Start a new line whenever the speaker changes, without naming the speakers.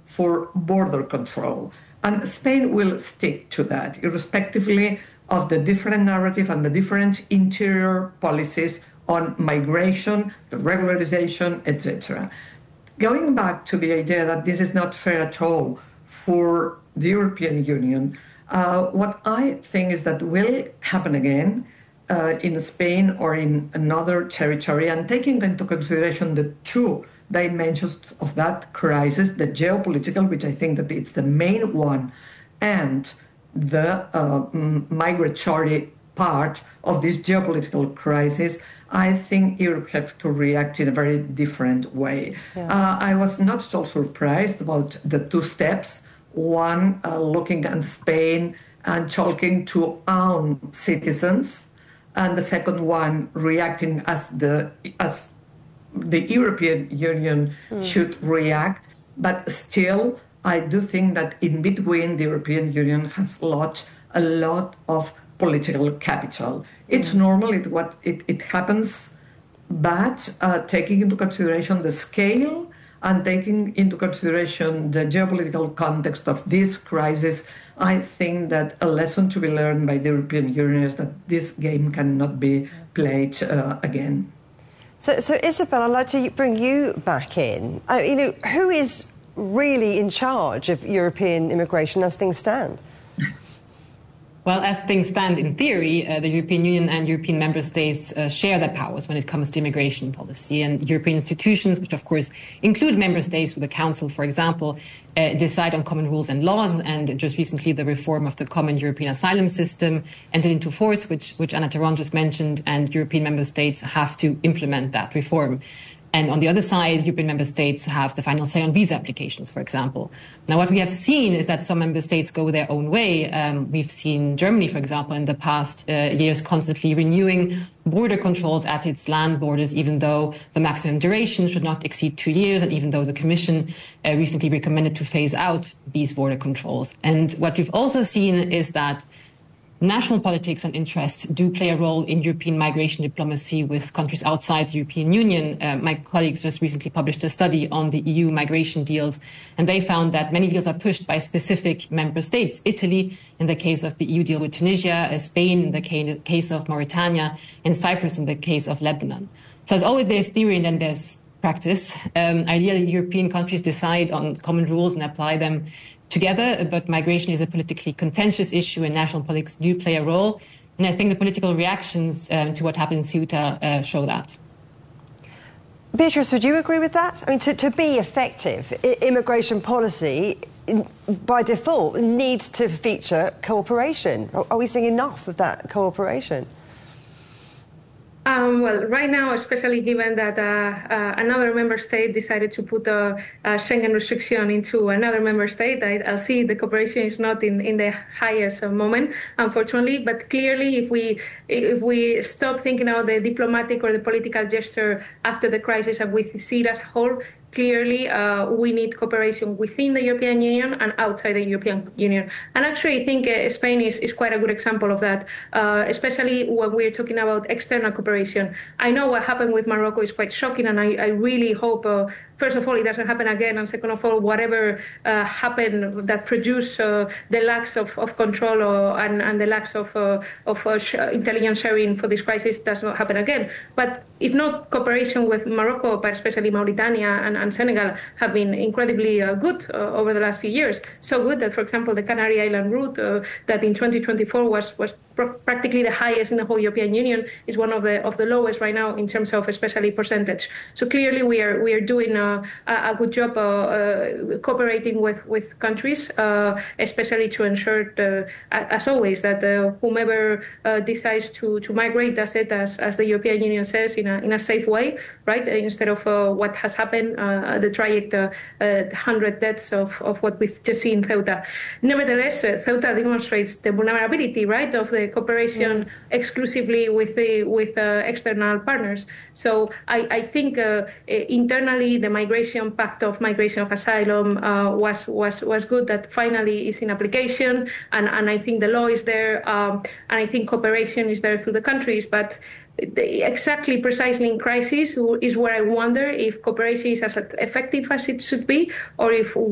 for border control. And Spain will stick to that, irrespectively of the different narrative and the different interior policies on migration, the regularization, etc. Going back to the idea that this is not fair at all for the European Union, what I think is that will happen again in Spain or in another territory, and taking into consideration the two dimensions of that crisis, the geopolitical, which I think that it's the main one, and the migratory part of this geopolitical crisis, I think Europe has to react in a very different way. Yeah. I was not so surprised about the two steps, one looking at Spain and talking to own citizens, and the second one reacting as the European Union should react. But still, I do think that in between, the European Union has lost a lot of political capital. It's normal, it happens, but taking into consideration the scale and taking into consideration the geopolitical context of this crisis, I think that a lesson to be learned by the European Union is that this game cannot be played again.
So Isabel, I'd like to bring you back in. Who is really in charge of European immigration as things stand?
Well, as things stand in theory, the European Union and European member states share their powers when it comes to immigration policy. And European institutions, which of course include member states with the Council, for example, decide on common rules and laws. And just recently, the reform of the common European asylum system entered into force, which Ana Terán just mentioned, and European member states have to implement that reform. And on the other side, European member states have the final say on visa applications, for example. Now, what we have seen is that some member states go their own way. We've seen Germany, for example, in the past years constantly renewing border controls at its land borders, even though the maximum duration should not exceed 2 years, and even though the Commission recently recommended to phase out these border controls. And what we've also seen is that national politics and interests do play a role in European migration diplomacy with countries outside the European Union. My colleagues just recently published a study on the EU migration deals, and they found that many deals are pushed by specific member states. Italy, in the case of the EU deal with Tunisia, Spain, in the case of Mauritania, and Cyprus, in the case of Lebanon. So as always, there's theory and then there's practice. Ideally, European countries decide on common rules and apply them together, but migration is a politically contentious issue and national politics do play a role. And I think the political reactions to what happened in Ceuta show that.
Beatrice, would you agree with that? I mean, to be effective, immigration policy, by default, needs to feature cooperation. Are we seeing enough of that cooperation?
Well, right now, especially given that another member state decided to put a Schengen restriction into another member state, I'll see the cooperation is not in the highest moment, unfortunately. But clearly, if we stop thinking about the diplomatic or the political gesture after the crisis and we see it as a whole, clearly, we need cooperation within the European Union and outside the European Union. And actually, I think Spain is quite a good example of that, especially when we're talking about external cooperation. I know what happened with Morocco is quite shocking, and I really hope, first of all, it doesn't happen again, and second of all, whatever happened that produced the lacks of control and the lacks of intelligence sharing for this crisis does not happen again. But if not cooperation with Morocco, but especially Mauritania and Senegal have been incredibly good over the last few years. So good that, for example, the Canary Island route that in 2024 was practically the highest in the whole European Union is one of the lowest right now in terms of especially percentage. So clearly we are doing a good job cooperating with countries, especially to ensure, as always, that whomever decides to migrate does it as the European Union says in a safe way, right? Instead of what has happened, the tragic 100 deaths of what we've just seen in Ceuta. Nevertheless, Ceuta demonstrates the vulnerability, right, of the cooperation exclusively with external partners. So I think internally the migration pact of migration of asylum was good that finally is in application, and I think the law is there, and I think cooperation is there through the countries, but precisely in crisis is where I wonder if cooperation is as effective as it should be, or if